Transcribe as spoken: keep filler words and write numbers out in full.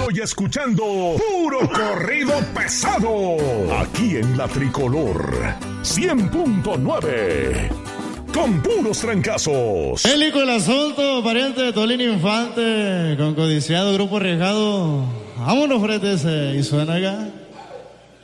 bailando y escuchando puro corrido pesado. Aquí en La Tricolor cien punto nueve. Con puros trancazos. Bélico el asunto, pariente de Tolín Infante, con codiciado grupo arriesgado. Vámonos, frente ese, y suena acá.